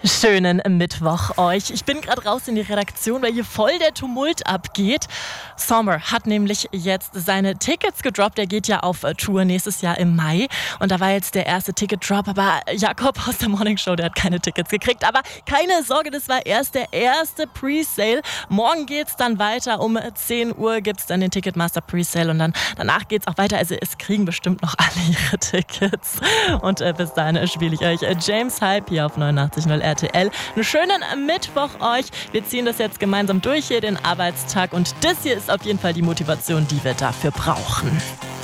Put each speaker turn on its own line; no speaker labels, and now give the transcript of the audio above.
Schönen Mittwoch euch. Ich bin gerade raus in die Redaktion, weil hier voll der Tumult abgeht. Sommer hat nämlich jetzt seine Tickets gedroppt. Er geht ja auf Tour nächstes Jahr im Mai. Und da war jetzt der erste Ticket-Drop. Aber Jakob aus der Morning Show, der hat keine Tickets gekriegt. Aber keine Sorge, das war erst der erste Pre-Sale. Morgen geht's dann weiter. Um 10 Uhr gibt's dann den Ticketmaster Pre-Sale. Und dann danach geht's auch weiter. Also es kriegen bestimmt noch alle ihre Tickets. Und bis dahin spiele ich euch James Hype hier auf 89.0 RTL. Einen schönen Mittwoch euch. Wir ziehen das jetzt gemeinsam durch hier den Arbeitstag und das hier ist auf jeden Fall die Motivation, die wir dafür brauchen.